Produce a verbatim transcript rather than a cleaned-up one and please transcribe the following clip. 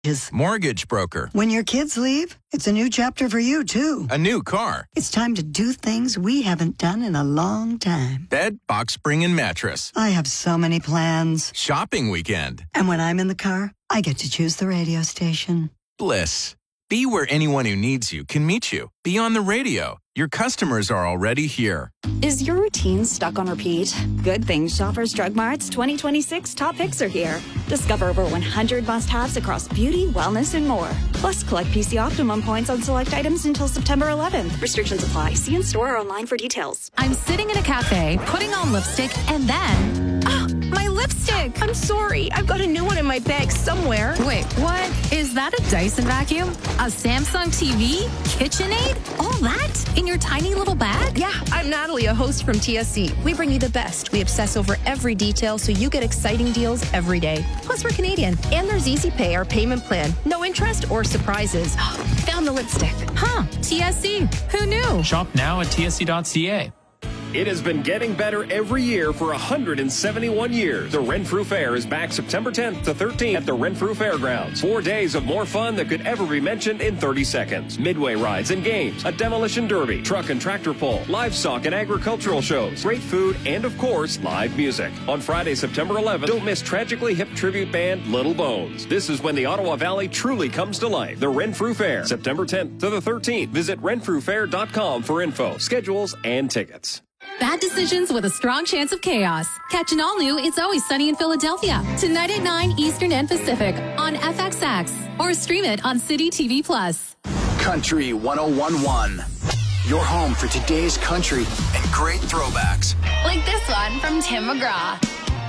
Mortgage broker. When your kids leave, it's a new chapter for you, too. A new car. It's time to do things we haven't done in a long time. Bed, box spring, and mattress. I have so many plans. Shopping weekend. And when I'm in the car, I get to choose the radio station. Bliss. Be where anyone who needs you can meet you. Be on the radio. Your customers are already here. Is your routine stuck on repeat? Good thing Shoppers Drug Mart's twenty twenty-six top picks are here. Discover over one hundred must-haves across beauty, wellness, and more. Plus, collect P C Optimum points on select items until September eleventh. Restrictions apply. See in store or online for details. I'm sitting in a cafe, putting on lipstick, and then... Oh, my lipstick! I'm sorry. I've got a new one in my bag somewhere. Wait, what? Is that a Dyson vacuum? A Samsung T V? KitchenAid? All that? In your tiny little bag? Yeah, I'm Natalie, a host from T S C. We bring you the best. We obsess over every detail so you get exciting deals every day. Plus, we're Canadian. And there's Easy Pay, our payment plan. No interest or surprises. Found the lipstick. Huh, T S C. Who knew? Shop now at T S C dot C A. It has been getting better every year for one hundred seventy-one years. The Renfrew Fair is back September tenth to thirteenth at the Renfrew Fairgrounds. Four days of more fun that could ever be mentioned in thirty seconds. Midway rides and games, a demolition derby, truck and tractor pull, livestock and agricultural shows, great food, and of course, live music. On Friday, September eleventh, don't miss tragically hip tribute band Little Bones. This is when the Ottawa Valley truly comes to life. The Renfrew Fair, September tenth to the thirteenth. Visit renfrew fair dot com for info, schedules, and tickets. Bad decisions with a strong chance of chaos. Catch an all-new It's Always Sunny in Philadelphia tonight at nine Eastern and Pacific on F X X or stream it on City T V Plus. Country one oh one point one. Your home for today's country and great throwbacks. Like this one from Tim McGraw.